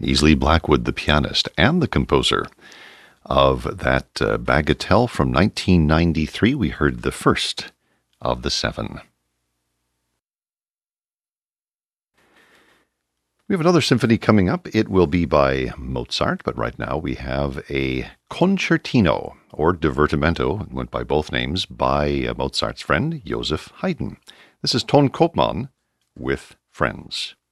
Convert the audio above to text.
Easley Blackwood, the pianist and the composer of that Bagatelle from 1993. We heard the first of the seven. We have another symphony coming up. It will be by Mozart, but right now we have a concertino, or divertimento, it went by both names, by Mozart's friend Joseph Haydn. This is Ton Koopman with Friends.